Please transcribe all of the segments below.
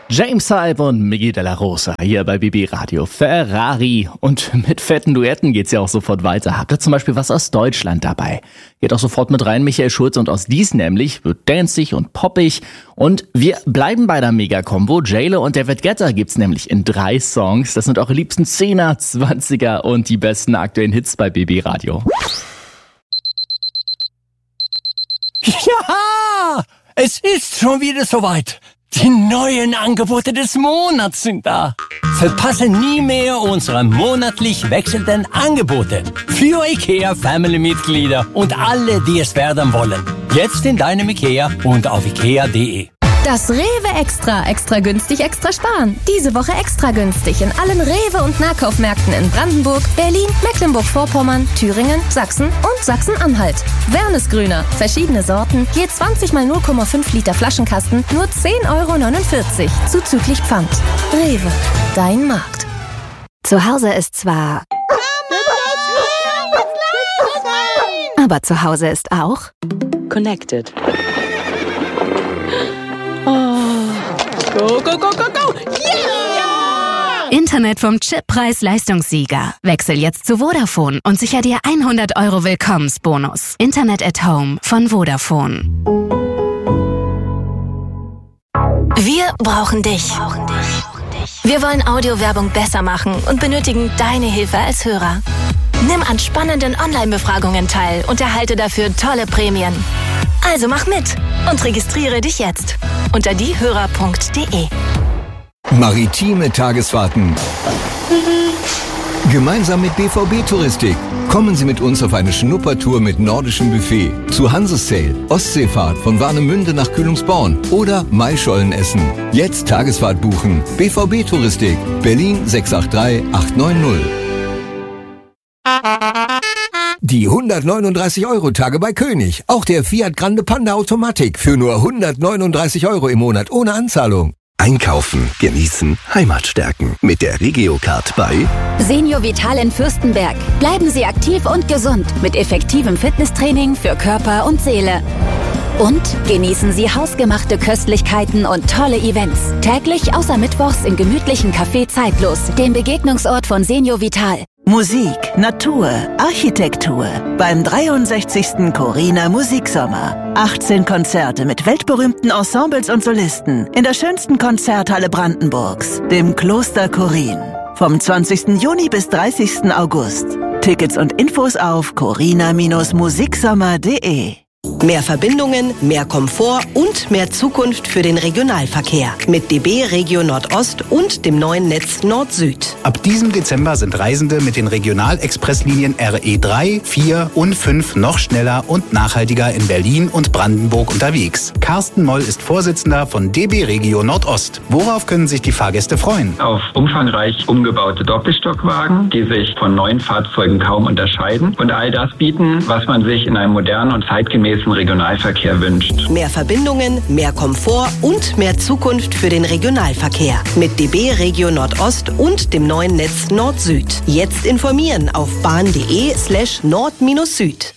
James Hype und Miggy Della Rosa hier bei BB Radio. Ferrari. Und mit fetten Duetten geht's ja auch sofort weiter. Habt ihr zum Beispiel was aus Deutschland dabei? Geht auch sofort mit rein, Michael Schulz. Und aus dies nämlich wird danceig und poppig. Und wir bleiben bei der Mega-Kombo. J.Lo und David Guetta gibt's nämlich in 3 Songs. Das sind eure liebsten 10er, 20er und die besten aktuellen Hits bei BB Radio. Ja, es ist schon wieder soweit. Die neuen Angebote des Monats sind da. Verpasse nie mehr unsere monatlich wechselnden Angebote für IKEA-Family-Mitglieder und alle, die es werden wollen. Jetzt in deinem IKEA und auf ikea.de. Das Rewe Extra günstig, extra sparen. Diese Woche extra günstig in allen Rewe- und Nahkaufmärkten in Brandenburg, Berlin, Mecklenburg-Vorpommern, Thüringen, Sachsen und Sachsen-Anhalt. Wernesgrüner, verschiedene Sorten, je 20 mal 0,5 Liter Flaschenkasten, nur 10,49 € zuzüglich Pfand. Rewe, dein Markt. Zu Hause ist zwar... aber zu Hause ist auch... Connected. Go, go, go, go, go! Yeah! Internet vom Chip-Preis-Leistungssieger. Wechsel jetzt zu Vodafone und sicher dir 100 € Willkommensbonus. Internet at Home von Vodafone. Wir brauchen dich. Wir wollen Audiowerbung besser machen und benötigen deine Hilfe als Hörer. Nimm an spannenden Online-Befragungen teil und erhalte dafür tolle Prämien. Also mach mit und registriere dich jetzt unter diehörer.de. Maritime Tagesfahrten. Gemeinsam mit BVB Touristik. Kommen Sie mit uns auf eine Schnuppertour mit nordischem Buffet zu Hansesail, Ostseefahrt von Warnemünde nach Kühlungsborn oder Maischolen essen. Jetzt Tagesfahrt buchen. BVB Touristik, Berlin 683 890. Die 139-Euro-Tage bei König. Auch der Fiat Grande Panda Automatik für nur 139 € im Monat ohne Anzahlung. Einkaufen, genießen, Heimat stärken. Mit der Regio-Card bei Senior Vital in Fürstenberg. Bleiben Sie aktiv und gesund mit effektivem Fitnesstraining für Körper und Seele. Und genießen Sie hausgemachte Köstlichkeiten und tolle Events. Täglich außer Mittwochs im gemütlichen Café Zeitlos, dem Begegnungsort von Senior Vital. Musik, Natur, Architektur beim 63. Corina Musiksommer. 18 Konzerte mit weltberühmten Ensembles und Solisten in der schönsten Konzerthalle Brandenburgs, dem Kloster Chorin. Vom 20. Juni bis 30. August. Tickets und Infos auf corina-musiksommer.de. Mehr Verbindungen, mehr Komfort und mehr Zukunft für den Regionalverkehr. Mit DB Regio Nordost und dem neuen Netz Nord-Süd. Ab diesem Dezember sind Reisende mit den Regionalexpresslinien RE3, 4 und 5 noch schneller und nachhaltiger in Berlin und Brandenburg unterwegs. Carsten Moll ist Vorsitzender von DB Regio Nordost. Worauf können sich die Fahrgäste freuen? Auf umfangreich umgebaute Doppelstockwagen, die sich von neuen Fahrzeugen kaum unterscheiden und all das bieten, was man sich in einem modernen und zeitgemäßen Regionalverkehr wünscht. Mehr Verbindungen, mehr Komfort und mehr Zukunft für den Regionalverkehr. Mit DB Regio Nordost und dem neuen Netz Nord-Süd. Jetzt informieren auf bahn.de/nord-süd.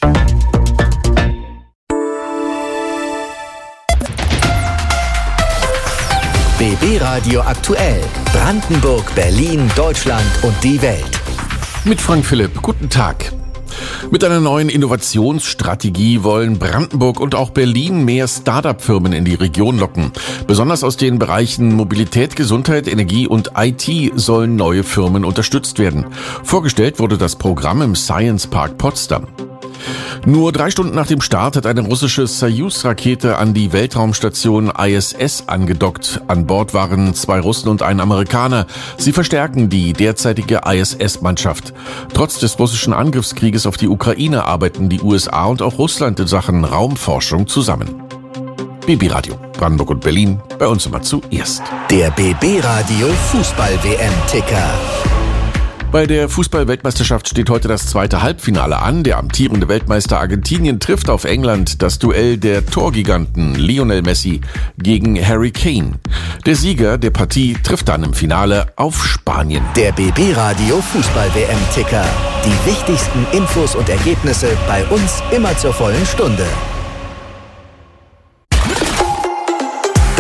BB Radio aktuell. Brandenburg, Berlin, Deutschland und die Welt. Mit Frank Philipp. Guten Tag. Mit einer neuen Innovationsstrategie wollen Brandenburg und auch Berlin mehr Start-up-Firmen in die Region locken. Besonders aus den Bereichen Mobilität, Gesundheit, Energie und IT sollen neue Firmen unterstützt werden. Vorgestellt wurde das Programm im Science Park Potsdam. Nur 3 Stunden nach dem Start hat eine russische Soyuz-Rakete an die Weltraumstation ISS angedockt. An Bord waren 2 Russen und ein Amerikaner. Sie verstärken die derzeitige ISS-Mannschaft. Trotz des russischen Angriffskrieges auf die Ukraine arbeiten die USA und auch Russland in Sachen Raumforschung zusammen. BB Radio, Brandenburg und Berlin, bei uns immer zuerst. Der BB Radio Fußball-WM-Ticker. Bei der Fußball-Weltmeisterschaft steht heute das zweite Halbfinale an. Der amtierende Weltmeister Argentinien trifft auf England. Das Duell der Torgiganten Lionel Messi gegen Harry Kane. Der Sieger der Partie trifft dann im Finale auf Spanien. Der BB Radio Fußball-WM-Ticker. Die wichtigsten Infos und Ergebnisse bei uns immer zur vollen Stunde.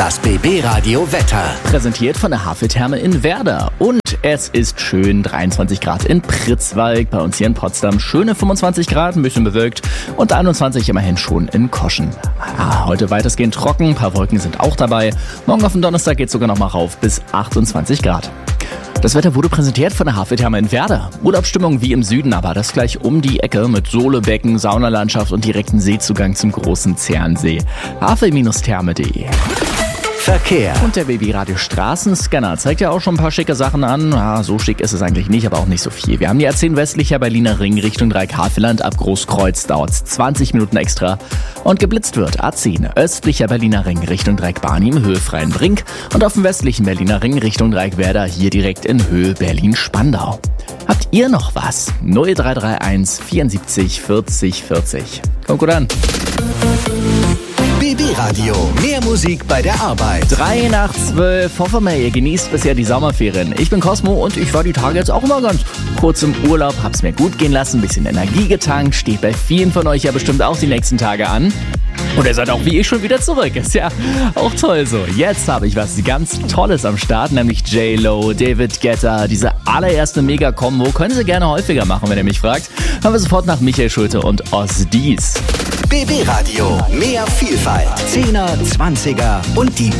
Das BB Radio Wetter. Präsentiert von der Haveltherme in Werder. Und es ist schön, 23 Grad in Pritzwalk, bei uns hier in Potsdam schöne 25 Grad, ein bisschen bewölkt und 21 immerhin schon in Koschen. Ja, heute weitestgehend trocken, ein paar Wolken sind auch dabei. Morgen auf den Donnerstag geht es sogar noch mal rauf bis 28 Grad. Das Wetter wurde präsentiert von der Haveltherme in Werder. Urlaubsstimmung wie im Süden, aber das gleich um die Ecke mit Solebecken, Saunalandschaft und direkten Seezugang zum großen Zernsee. havel-therme.de. Verkehr. Und der BB Radio Straßenscanner zeigt ja auch schon ein paar schicke Sachen an. Ja, so schick ist es eigentlich nicht, aber auch nicht so viel. Wir haben die A10 westlicher Berliner Ring Richtung Dreieck-Havelland. Ab Großkreuz dauert es 20 Minuten extra. Und geblitzt wird A10 östlicher Berliner Ring Richtung Dreieck-Barnim, Höhe Freienbrink. Und auf dem westlichen Berliner Ring Richtung Dreieck-Werder, hier direkt in Höhe Berlin-Spandau. Habt ihr noch was? 0331 74 40 40. Kommt gut an. BB Radio. Mehr Musik bei der Arbeit. 3:12. Hoffe mal, ihr genießt bisher die Sommerferien. Ich bin Cosmo und ich war die Tage jetzt auch immer ganz kurz im Urlaub, hab's mir gut gehen lassen, ein bisschen Energie getankt, steht bei vielen von euch ja bestimmt auch die nächsten Tage an. Und ihr seid auch wie ich schon wieder zurück. Ist ja auch toll so. Jetzt habe ich was ganz Tolles am Start, nämlich J-Lo, David Guetta, diese allererste Mega-Kombo. Können Sie gerne häufiger machen, wenn ihr mich fragt. Haben wir sofort nach Michael Schulte und Ozdies. BB Radio. Mehr Vielfalt. 10er, 20er und die